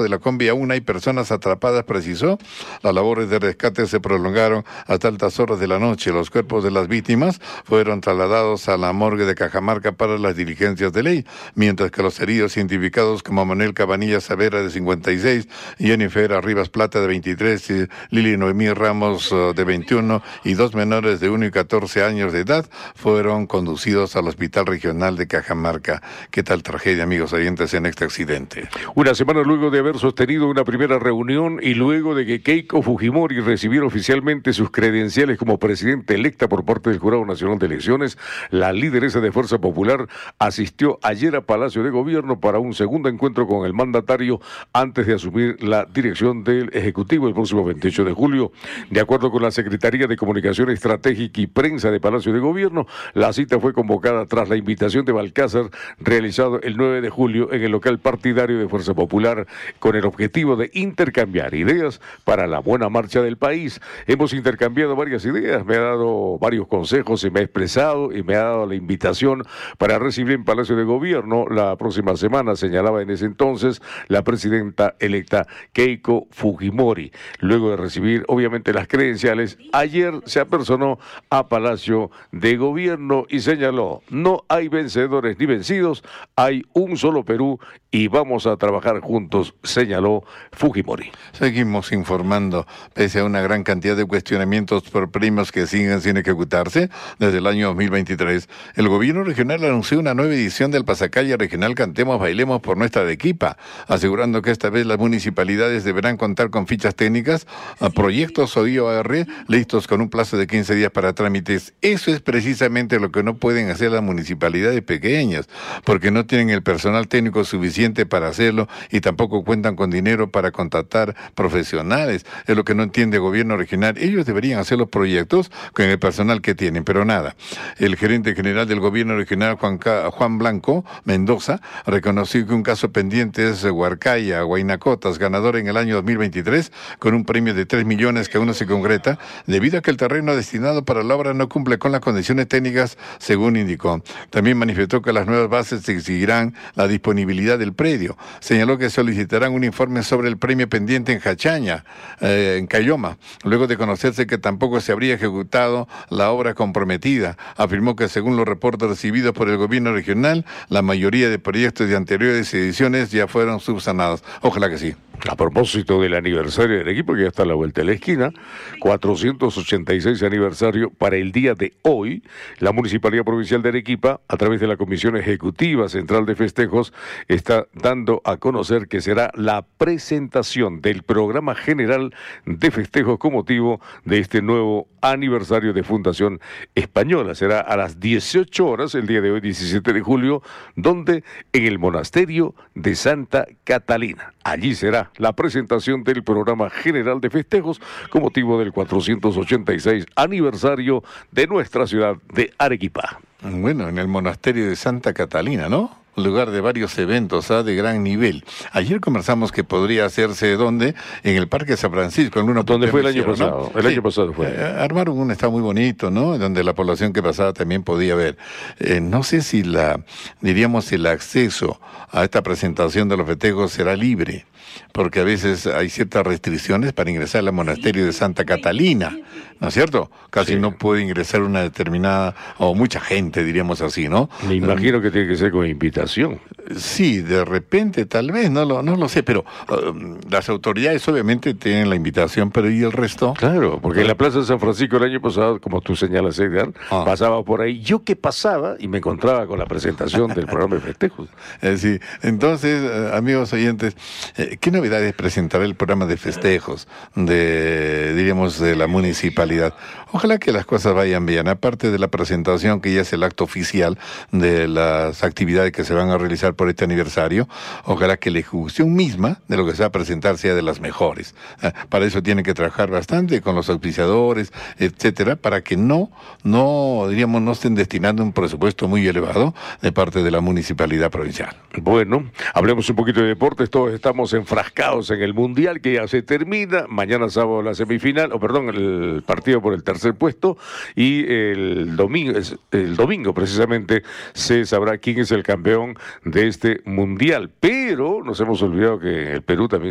debajo de la combi aún hay personas atrapadas, precisó. Las labores de rescate se prolongaron hasta altas horas de la noche. Los cuerpos de las víctimas fueron trasladados a la morgue de Cajamarca para las diligencias de ley, mientras que los heridos identificados como Manuel Cabanilla Savera, de 56, Jennifer Arribas Plata, de 23, y Lili Noemí Ramos, de 21, y dos menores de 1 y 14 años de edad fueron conducidos al Hospital Regional de Cajamarca. ¿Qué tal tragedia, amigos oyentes, en este accidente? Una semana luego de haber sostenido una primera reunión y luego de que Keiko Fujimori recibiera oficialmente sus credenciales como presidenta electa por parte del Jurado Nacional de Elecciones, la lideresa de Fuerza Popular asistió ayer a Palacio de Gobierno para un segundo encuentro con el mandatario antes de asumir la dirección del Ejecutivo el próximo 28 de julio. De acuerdo con la Secretaría de Comunicación Estratégica y Prensa de Palacio de Gobierno, la cita fue convocada tras la invitación de Balcázar realizado el 9 de julio en el local partidario de Fuerza Popular con el objetivo de intercambiar ideas para la buena marcha del país. Hemos intercambiado varias ideas, me ha dado varios consejos y me ha expresado y me ha dado la invitación para recibir en Palacio de Gobierno la próxima semana, señalaba en ese entonces la presidenta electa Keiko Fujimori. Luego de recibir obviamente las credenciales, ayer se apersonó a Palacio de Gobierno y señaló: no hay vencedores ni vencidos, hay un solo Perú y vamos a trabajar juntos, señaló Fujimori. Seguimos informando, pese a una gran cantidad de cuestionamientos por premios que siguen sin ejecutarse desde el año 2023, el gobierno regional anunció una nueva edición del Pasacalle Regional Cantemos Bailemos por Nuestra Arequipa, asegurando que esta vez las municipalidades deberán contar con fichas técnicas, proyectos o IOR listos con un plazo de 15 días para trámites. Eso es precisamente lo que no pueden hacer las municipalidades pequeñas, porque no tienen el personal técnico suficiente para hacerlo y tampoco cuentan con dinero para contratar profesionales. Es lo que no entiende el gobierno regional. Ellos deberían hacer los proyectos con el personal que tienen, pero nada. El gerente general del gobierno regional, Juan Blanco Mendoza, reconoció que un caso pendiente es Huarcaya, Huaynacotas, ganador en el año 2023, con un premio de 3 millones que aún no se concreta, debido a que el terreno destinado para la obra no cumple con las condiciones técnicas, según indicó. También manifestó que las nuevas bases exigirán la disponibilidad del predio. Señaló que solicitarán un informe sobre el premio pendiente en Hachaña, en Cayoma, luego de conocerse que tampoco se habría ejecutado la obra comprometida. Afirmó que según los reportes recibidos por el gobierno regional, la mayoría de proyectos de anteriores ediciones ya fueron subsanados. Ojalá que sí. A propósito del aniversario del equipo, que ya está a la vuelta de la esquina, 486 aniversario para el día de hoy, la Municipalidad Provincial de Arequipa, a través de la Comisión Ejecutiva Central de Festejos, está dando a conocer que será la presentación del programa general de festejos con motivo de este nuevo aniversario de Fundación Española. Será a las 18 horas, el día de hoy, 17 de julio, donde en el Monasterio de Santa Catalina. Allí será la presentación del programa general de festejos con motivo del 486 aniversario de nuestra ciudad de Arequipa. Bueno, en el Monasterio de Santa Catalina, ¿no? Un lugar de varios eventos de gran nivel. Ayer conversamos que podría hacerse, ¿dónde? En el Parque San Francisco. ¿Dónde fue el año pasado? ¿No? El año pasado fue. Armaron un estado muy bonito, ¿no? Donde la población que pasaba también podía ver. No sé si diríamos, el acceso a esta presentación de los festejos será libre, porque a veces hay ciertas restricciones para ingresar al Monasterio de Santa Catalina, ¿no es cierto? Casi no puede ingresar una determinada, o mucha gente, diríamos así, ¿no? Me imagino que tiene que ser con invitación. Sí, de repente, tal vez, no lo sé, pero las autoridades obviamente tienen la invitación, pero ¿y el resto? Claro, porque en la Plaza de San Francisco el año pasado, como tú señalas, Edgar, pasaba por ahí. Yo que pasaba y me encontraba con la presentación del programa de festejos. Sí, entonces, amigos oyentes, ¿qué novedades presentará el programa de festejos diríamos, de la municipalidad? Ojalá que las cosas vayan bien, aparte de la presentación, que ya es el acto oficial de las actividades que se van a realizar por este aniversario. Ojalá que la ejecución misma de lo que se va a presentar sea de las mejores. Para eso tienen que trabajar bastante con los auspiciadores, etcétera, para que no estén destinando un presupuesto muy elevado de parte de la municipalidad provincial. Bueno, hablemos un poquito de deportes. Todos estamos enfrascados en el Mundial, que ya se termina. Mañana sábado la semifinal, el partido por el tercer puesto, y el domingo precisamente se sabrá quién es el campeón de este Mundial. Pero nos hemos olvidado que el Perú también